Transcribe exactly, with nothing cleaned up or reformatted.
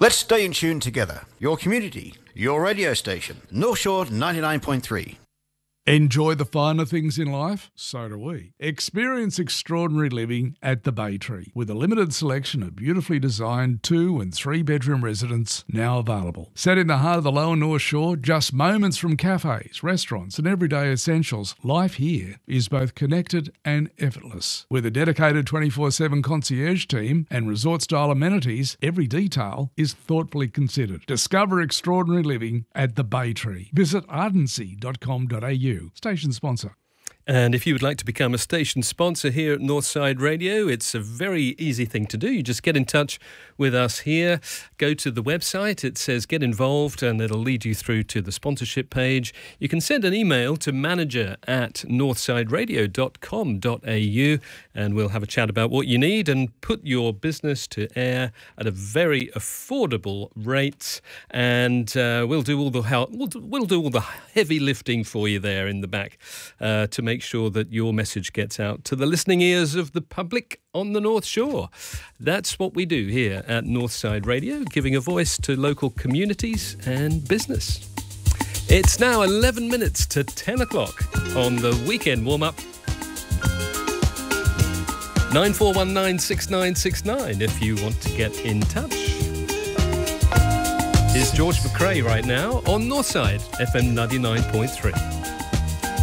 Let's stay in tune together. Your community, your radio station, North Shore ninety-nine point three. Enjoy the finer things in life? So do we. Experience extraordinary living at the Bay Tree with a limited selection of beautifully designed two and three bedroom residences now available. Set in the heart of the Lower North Shore, just moments from cafes, restaurants and everyday essentials, life here is both connected and effortless. With a dedicated twenty-four seven concierge team and resort-style amenities, every detail is thoughtfully considered. Discover extraordinary living at the Bay Tree. Visit ardency dot com dot a u. Station sponsor. And if you would like to become a station sponsor here at Northside Radio, it's a very easy thing to do. You just get in touch with us here. Go to the website. It says get involved and it'll lead you through to the sponsorship page. You can send an email to manager at northside radio dot com dot a u and we'll have a chat about what you need and put your business to air at a very affordable rate. And uh, we'll do all the help. We'll do, we'll do all the heavy lifting for you there in the back uh, to make Make sure that your message gets out to the listening ears of the public on the North Shore. That's what we do here at Northside Radio, giving a voice to local communities and business. It's now eleven minutes to ten o'clock on the weekend warm-up. nine four one nine six nine six nine if you want to get in touch. Here's George McRae right now on Northside F M ninety-nine point three.